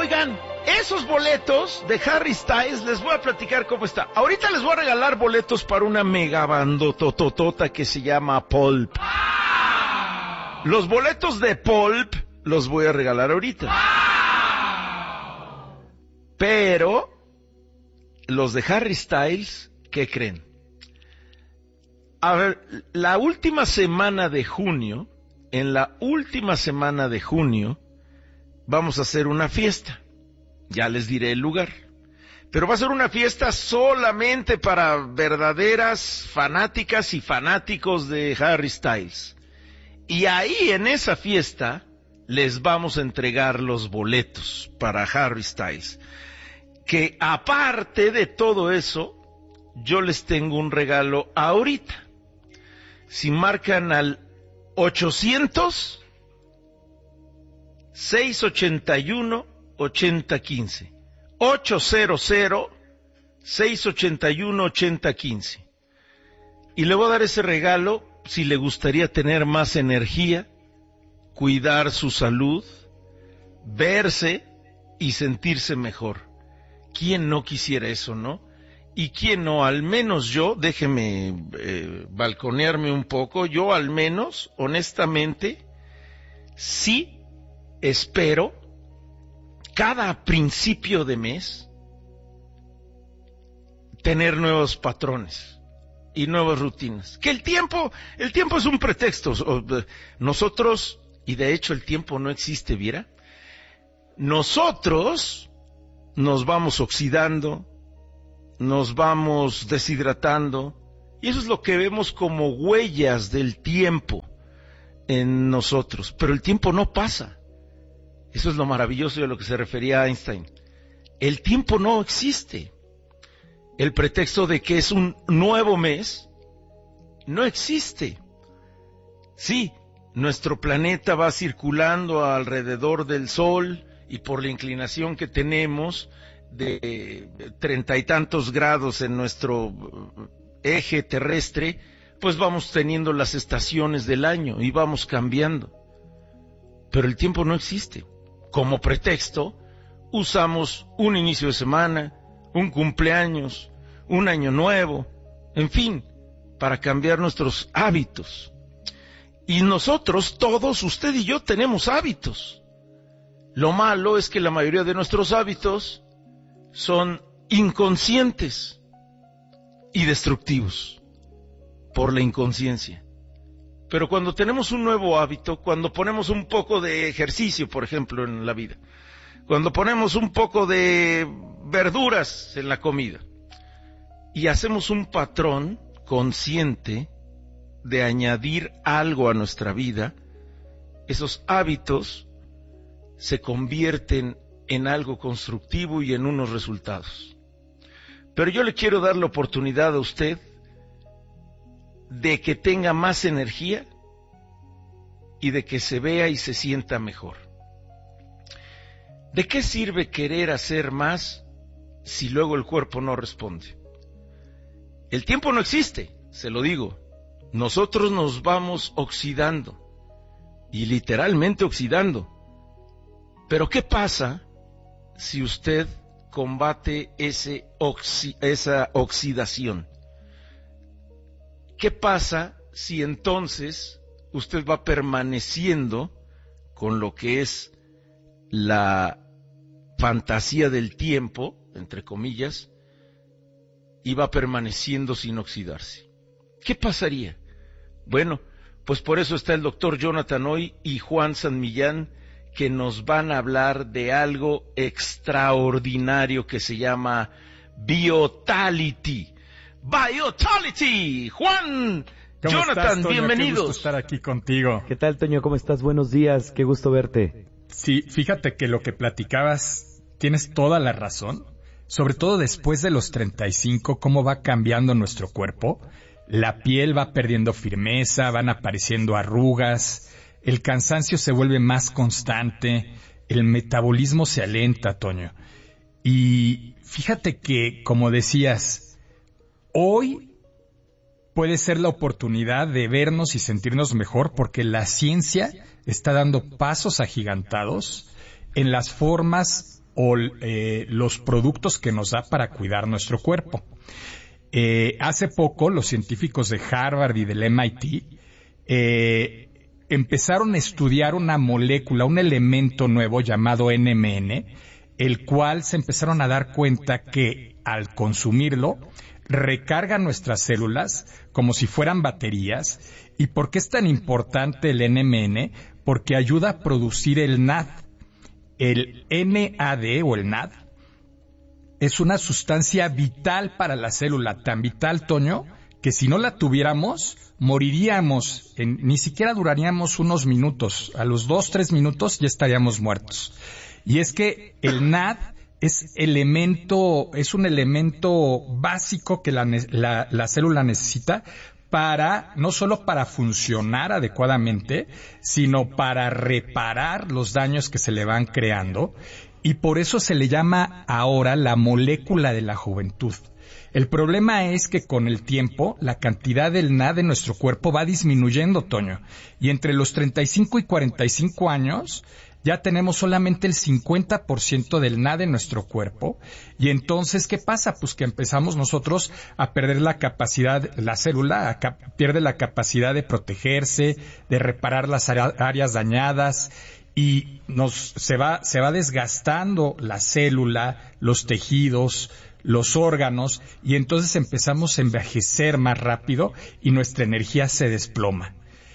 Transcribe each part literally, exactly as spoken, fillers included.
Oigan, esos boletos de Harry Styles, les voy a platicar cómo está. Ahorita les voy a regalar boletos para una mega bandototota que se llama Pulp. Los boletos de Pulp los voy a regalar ahorita. Pero los de Harry Styles, ¿qué creen? A ver, la última semana de junio, en la última semana de junio, vamos a hacer una fiesta. Ya les diré el lugar. Pero va a ser una fiesta solamente para verdaderas fanáticas y fanáticos de Harry Styles. Y ahí en esa fiesta les vamos a entregar los boletos para Harry Styles. Que aparte de todo eso, yo les tengo un regalo ahorita. Si marcan al ochocientos, seiscientos ochenta y uno, ochenta quince. ochocientos, seiscientos ochenta y uno, ochenta quince. Y le voy a dar ese regalo si le gustaría tener más energía, cuidar su salud, verse y sentirse mejor. ¿Quién no quisiera eso, no? Y quién no, al menos yo, déjeme eh, balconearme un poco, yo al menos, honestamente, sí espero cada principio de mes tener nuevos patrones y nuevas rutinas. Que el tiempo, el tiempo es un pretexto. Nosotros, y de hecho el tiempo no existe, ¿viera? Nosotros nos vamos oxidando, nos vamos deshidratando, y eso es lo que vemos como huellas del tiempo en nosotros. Pero el tiempo no pasa. Eso es lo maravilloso de a lo que se refería Einstein. El tiempo no existe. El pretexto de que es un nuevo mes no existe. Sí, nuestro planeta va circulando alrededor del Sol y por la inclinación que tenemos de treinta y tantos grados en nuestro eje terrestre, pues vamos teniendo las estaciones del año y vamos cambiando. Pero el tiempo no existe. Como pretexto, usamos un inicio de semana, un cumpleaños, un año nuevo, en fin, para cambiar nuestros hábitos. Y nosotros, todos, usted y yo, tenemos hábitos. Lo malo es que la mayoría de nuestros hábitos son inconscientes y destructivos por la inconsciencia. Pero cuando tenemos un nuevo hábito, cuando ponemos un poco de ejercicio, por ejemplo, en la vida, cuando ponemos un poco de verduras en la comida y hacemos un patrón consciente de añadir algo a nuestra vida, esos hábitos se convierten en algo constructivo y en unos resultados. Pero yo le quiero dar la oportunidad a usted de que tenga más energía y de que se vea y se sienta mejor. ¿De qué sirve querer hacer más si luego el cuerpo no responde? El tiempo no existe, se lo digo. Nosotros nos vamos oxidando, y literalmente oxidando. Pero ¿qué pasa si usted combate ese oxi- esa oxidación? ¿Qué pasa si entonces usted va permaneciendo con lo que es la fantasía del tiempo, entre comillas, y va permaneciendo sin oxidarse? ¿Qué pasaría? Bueno, pues por eso está el doctor Jonathan Hoy y Juan San Millán, que nos van a hablar de algo extraordinario que se llama Biotality. Biotality. Juan, Jonathan, estás, Toño? bienvenidos. Qué gusto estar aquí contigo. ¿Qué tal, Toño? ¿Cómo estás? Buenos días, qué gusto verte. Sí, fíjate que lo que platicabas, tienes toda la razón. Sobre todo después de los treinta y cinco, cómo va cambiando nuestro cuerpo. La piel va perdiendo firmeza, van apareciendo arrugas, el cansancio se vuelve más constante, el metabolismo se alenta, Toño. Y fíjate que, como decías, hoy puede ser la oportunidad de vernos y sentirnos mejor porque la ciencia está dando pasos agigantados en las formas o eh, los productos que nos da para cuidar nuestro cuerpo. Eh, hace poco los científicos de Harvard y del M I T eh, empezaron a estudiar una molécula, un elemento nuevo llamado N M N, el cual se empezaron a dar cuenta que al consumirlo recarga nuestras células como si fueran baterías. ¿Y por qué es tan importante el N M N? Porque ayuda a producir el N A D. El N A D o el N A D es una sustancia vital para la célula, tan vital, Toño, que si no la tuviéramos, moriríamos, en, ni siquiera duraríamos unos minutos. A los dos, tres minutos ya estaríamos muertos. Y es que el N A D es elemento, es un elemento básico que la, la, la célula necesita para, no solo para funcionar adecuadamente, sino para reparar los daños que se le van creando. Y por eso se le llama ahora la molécula de la juventud. El problema es que con el tiempo la cantidad del N A D en nuestro cuerpo va disminuyendo, Toño. Y entre los treinta y cinco y cuarenta y cinco años ya tenemos solamente el cincuenta por ciento del N A D en nuestro cuerpo. Y entonces, ¿qué pasa? Pues que empezamos nosotros a perder la capacidad, la célula a cap- pierde la capacidad de protegerse, de reparar las áreas dañadas. Y nos se va se va desgastando la célula, los tejidos, los órganos, y entonces empezamos a envejecer más rápido y nuestra energía se desploma.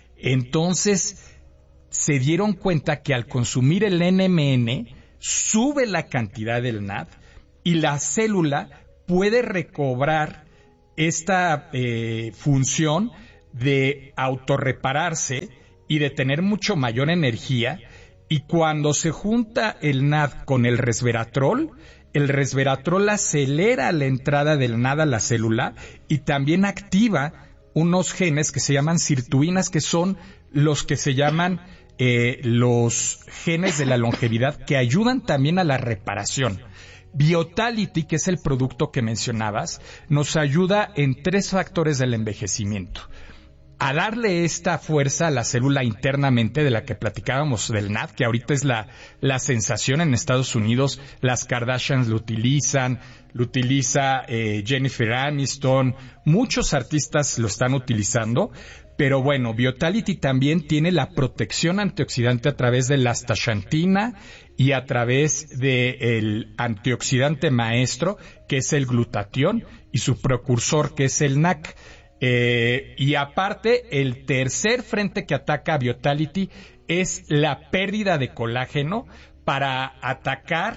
Entonces se dieron cuenta que al consumir el N M N sube la cantidad del N A D y la célula puede recobrar esta eh, función de autorrepararse y de tener mucho mayor energía. Y cuando se junta el N A D con el resveratrol, el resveratrol acelera la entrada del N A D a la célula y también activa unos genes que se llaman sirtuinas, que son los que se llaman eh, los genes de la longevidad, que ayudan también a la reparación. Vitality, que es el producto que mencionabas, nos ayuda en tres factores del envejecimiento. A darle esta fuerza a la célula internamente de la que platicábamos del N A D, que ahorita es la, la sensación en Estados Unidos. Las Kardashians lo utilizan, lo utiliza eh, Jennifer Aniston, muchos artistas lo están utilizando. Pero bueno, Vitality también tiene la protección antioxidante a través de la astaxantina y a través del antioxidante maestro, que es el glutatión, y su precursor, que es el N A C. Eh, y aparte, el tercer frente que ataca a Vitality es la pérdida de colágeno para atacar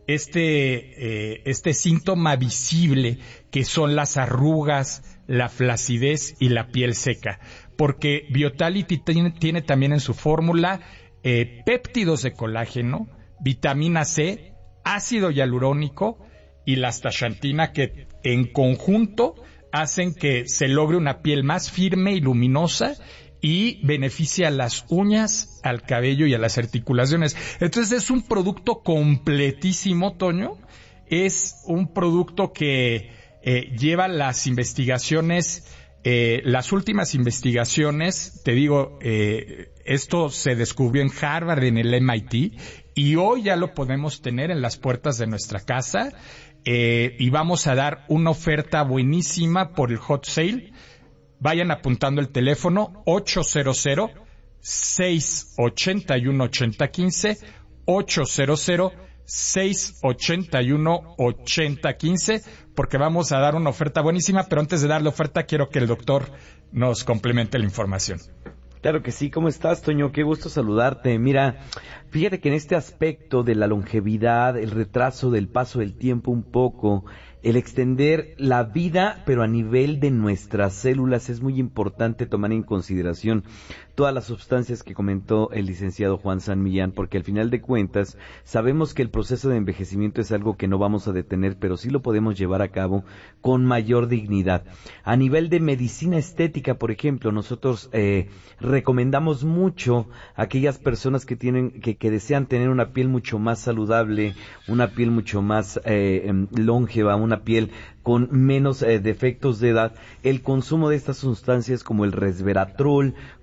este, eh, este síntoma visible que son las arrugas, la flacidez y la piel seca. Porque Vitality tiene, tiene también en su fórmula eh, péptidos de colágeno, vitamina C, ácido hialurónico y la astaxantina, que en conjunto hacen que se logre una piel más firme y luminosa y beneficia a las uñas, al cabello y a las articulaciones. Entonces es un producto completísimo, Toño. Es un producto que eh, lleva las investigaciones, eh, las últimas investigaciones, te digo, eh, esto se descubrió en Harvard, en el M I T, y hoy ya lo podemos tener en las puertas de nuestra casa. Eh, y vamos a dar una oferta buenísima por el hot sale. Vayan apuntando el teléfono ocho cero cero, seis ocho uno, ocho cero uno cinco, ocho cero cero, seis ocho uno, ocho cero uno cinco, porque vamos a dar una oferta buenísima. Pero antes de dar la oferta, quiero que el doctor nos complemente la información. Claro que sí. ¿Cómo estás, Toño? Qué gusto saludarte. Mira, fíjate que en este aspecto de la longevidad, el retraso del paso del tiempo un poco, el extender la vida, pero a nivel de nuestras células, es muy importante tomar en consideración todas las sustancias que comentó el licenciado Juan San Millán, porque al final de cuentas sabemos que el proceso de envejecimiento es algo que no vamos a detener, pero sí lo podemos llevar a cabo con mayor dignidad. A nivel de medicina estética, por ejemplo, nosotros eh, recomendamos mucho a aquellas personas que tienen que, que desean tener una piel mucho más saludable, una piel mucho más eh, longeva, una piel con menos eh, defectos de edad, el consumo de estas sustancias como el resveratrol,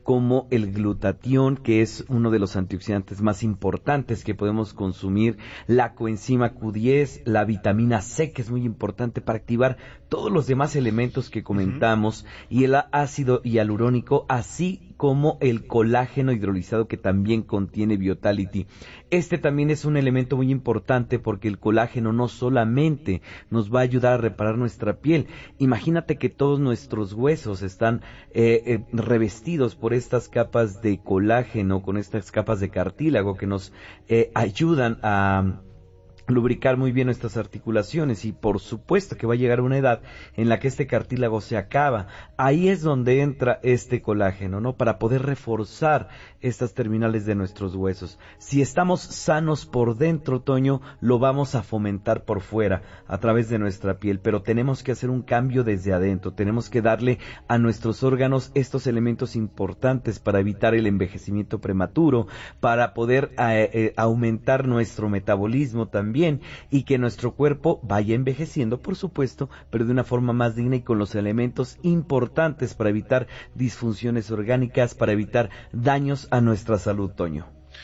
como el glutatión, que es uno de los antioxidantes más importantes que podemos consumir, la coenzima Q diez, la vitamina C, que es muy importante para activar todos los demás elementos que comentamos, uh-huh. y el ácido hialurónico, así como el colágeno hidrolizado que también contiene Vitality. Este también es un elemento muy importante porque el colágeno no solamente nos va a ayudar a reparar nuestra piel. Imagínate que todos nuestros huesos están eh, eh, revestidos por estas capas de colágeno, con estas capas de cartílago que nos eh, ayudan a lubricar muy bien nuestras articulaciones, y por supuesto que va a llegar una edad en la que este cartílago se acaba. Ahí es donde entra este colágeno, ¿no? Para poder reforzar estas terminales de nuestros huesos. Si estamos sanos por dentro, Toño, lo vamos a fomentar por fuera, a través de nuestra piel, pero tenemos que hacer un cambio desde adentro. Tenemos que darle a nuestros órganos estos elementos importantes para evitar el envejecimiento prematuro, para poder eh, eh, aumentar nuestro metabolismo también, y que nuestro cuerpo vaya envejeciendo, por supuesto, pero de una forma más digna y con los elementos importantes para evitar disfunciones orgánicas, para evitar daños a nuestra salud, Toño.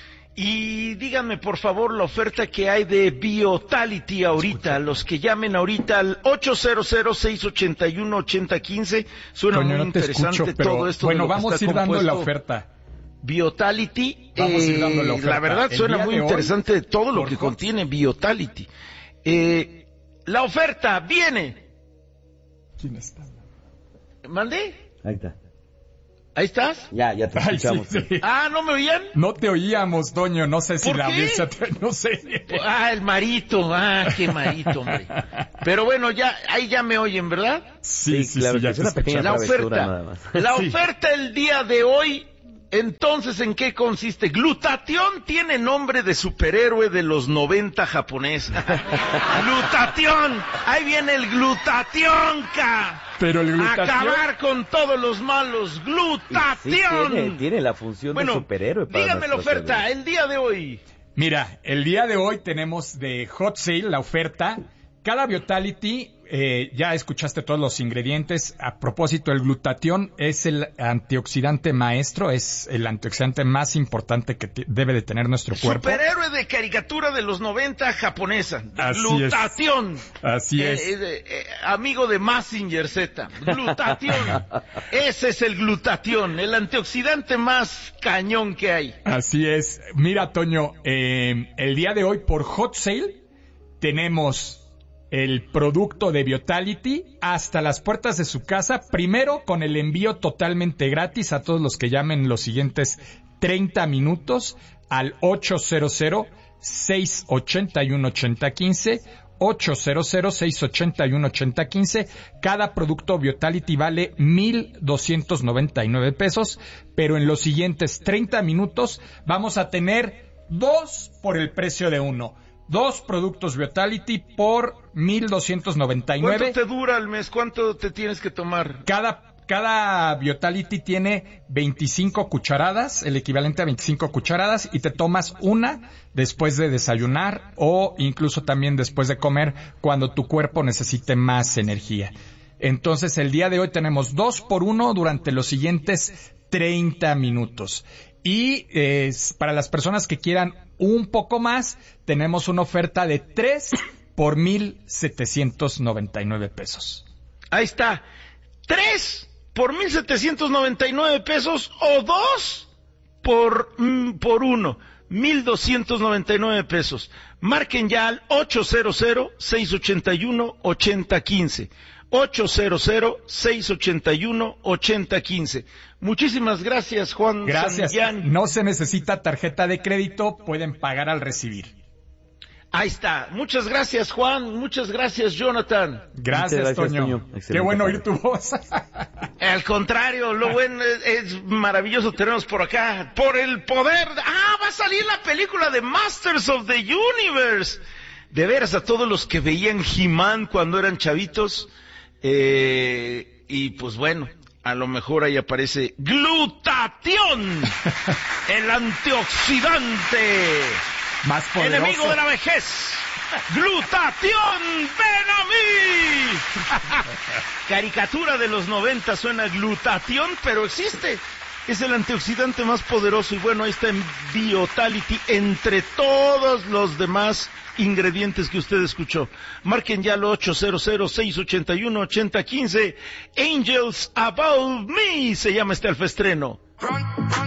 Y díganme, por favor, la oferta que hay de Vitality ahorita. Los que llamen ahorita al ocho cero cero, seis ocho uno, ocho cero uno cinco. Suena Toño, muy no interesante escucho, pero, todo esto. Bueno, de lo vamos que a ir dando compuesto. la oferta. Vitality, Vamos a ir eh, dando la oferta. la verdad El suena día muy de hoy, interesante todo lo por que favor. contiene Vitality. Eh, la oferta viene. ¿Quién está? ¿Mandé? Ahí está. ¿Ahí estás? Ya, ya te Ay, escuchamos. sí, sí. Ah, ¿no me oían? No te oíamos, Toño. No sé si ¿Por la qué? audiencia te... No sé. Ah, el marito, ah, qué marito, hombre. Pero bueno, ya, ahí ya me oyen, ¿verdad? Sí, sí, sí, claro, ya que es te una pequeña escuchamos. La travesura nada oferta, más. la Sí. oferta el día de hoy, entonces, ¿en qué consiste? Glutatión tiene nombre de superhéroe de los noventa japonés. Glutatión, ahí viene el glutatión, ca. Pero el glutatión... Acabar con todos los malos, Sí, glutatión. tiene, tiene la función Bueno, de superhéroe para dígame la nuestra oferta, salud. el día de hoy. Mira, el día de hoy tenemos de Hot Sale la oferta. Cada Vitality, eh, ya escuchaste todos los ingredientes. A propósito, el glutatión es el antioxidante maestro, es el antioxidante más importante que t- debe de tener nuestro cuerpo. Superhéroe de caricatura de los noventa japonesa. Así Glutatión. es. Así Eh, es. eh, eh, amigo de Mazinger Z. Glutatión. Ese es el glutatión, el antioxidante más cañón que hay. Así es. Mira, Toño, eh, el día de hoy por Hot Sale tenemos el producto de Vitality hasta las puertas de su casa, primero con el envío totalmente gratis a todos los que llamen los siguientes treinta minutos al ocho cero cero, seis ocho uno, ocho cero uno cinco, ocho cero cero, seis ocho uno, ocho cero uno cinco. Cada producto Vitality vale mil doscientos noventa y nueve pesos, pero en los siguientes treinta minutos vamos a tener dos por el precio de uno. Dos productos Vitality por mil doscientos noventa y nueve. ¿Cuánto te dura el mes? ¿Cuánto te tienes que tomar? Cada, cada Vitality tiene veinticinco cucharadas, el equivalente a veinticinco cucharadas, y te tomas una después de desayunar o incluso también después de comer cuando tu cuerpo necesite más energía. Entonces, el día de hoy tenemos dos por uno durante los siguientes treinta minutos. Y eh, para las personas que quieran un poco más, tenemos una oferta de tres por mil setecientos noventa y nueve pesos. Ahí está. Tres por mil setecientos noventa y nueve pesos o dos por, mm, por uno. Mil doscientos noventa y nueve pesos. Marquen ya al ocho cero cero, seis ocho uno, ocho cero uno cinco. ocho cero cero, seis ocho uno, ocho cero uno cinco. Muchísimas gracias, Juan Gracias. Santillán. No se necesita tarjeta de crédito, pueden pagar al recibir. Ahí está. Muchas gracias, Juan. Muchas gracias, Jonathan. Gracias, gracias, Toño. Toño. Qué Excelente bueno tarde. oír tu voz. Al contrario, lo bueno es, es maravilloso tenernos por acá. Por el poder. Ah, va a salir la película de Masters of the Universe. De veras, a todos los que veían He-Man cuando eran chavitos. Eh, y pues bueno, a lo mejor ahí aparece glutatión, el antioxidante, Más poderoso. enemigo de la vejez. Glutatión, ven a mí. Caricatura de los noventa, suena glutatión, pero existe. Es el antioxidante más poderoso y bueno, ahí está en Vitality entre todos los demás ingredientes que usted escuchó. Marquen ya lo ocho cero cero, seis ocho uno, ocho cero uno cinco. Angels Above Me se llama este alfaestreno.